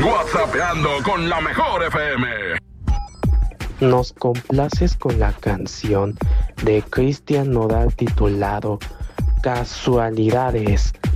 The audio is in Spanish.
WhatsAppeando con la mejor FM. Nos complaces con la canción de Cristian Nodal titulado Casualidades.